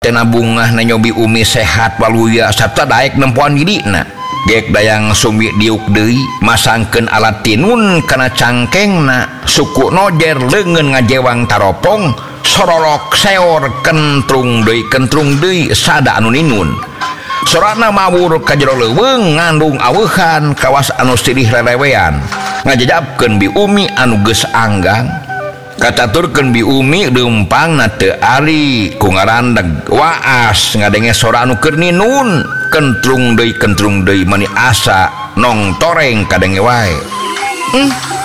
tena bungah na nyobi umi sehat waluya sarta daek nempuan didina gek dayang sumbi diuk deui masangkeun alat tinun kana cangkengna suku nojer leungeun ngajewang taropong sororok seor kentrung deui sada anu ninun sorana mawur ka jero leuweung ngandung aweuhan kawas anu silih relewean ngajajabkeun bi umi anu geus anggang kataturkeun bi umi deumpangna teu ari ku ngarandeg waas ngadenge sora anu keur ninun kentrung deui mani asa nong toreng kadenge wae